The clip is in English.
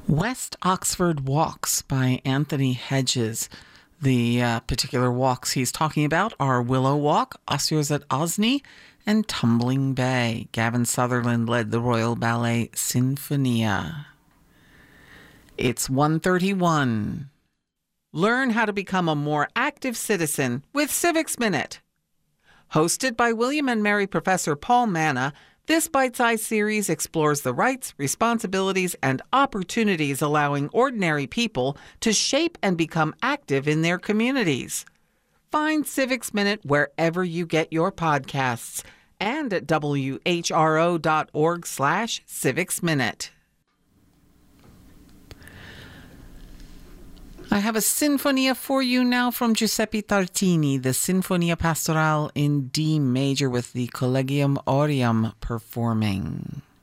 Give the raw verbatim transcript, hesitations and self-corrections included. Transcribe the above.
West Oxford Walks by Anthony Hedges. The uh, particular walks he's talking about are Willow Walk, Osiers at Osney, and Tumbling Bay. Gavin Sutherland led the Royal Ballet Sinfonia. It's one thirty-one. Learn how to become a more active citizen with Civics Minute. Hosted by William and Mary Professor Paul Manna, this bite-sized series explores the rights, responsibilities, and opportunities allowing ordinary people to shape and become active in their communities. Find Civics Minute wherever you get your podcasts and at W H R O dot org slash Civics Minute. I have a Sinfonia for you now from Giuseppe Tartini, the Sinfonia Pastorale in D major with the Collegium Aureum performing.